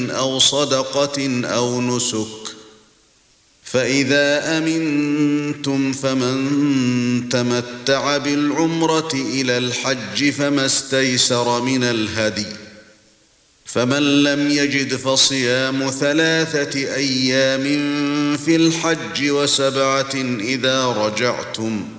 أو صدقة أو نسك. فإذا أمنتم فمن تمتع بالعمرة إلى الحج فما استيسر من الهدي، فمن لم يجد فصيام 3 أيام في الحج و7 إذا رجعتم،